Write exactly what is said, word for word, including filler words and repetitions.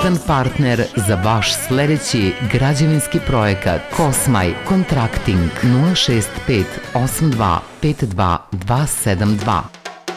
bezbednostan partner za vaš sledeći građevinski projekat. Kosmaj Kontrakting nula šest pet osam dva pet dva dva sedam dva.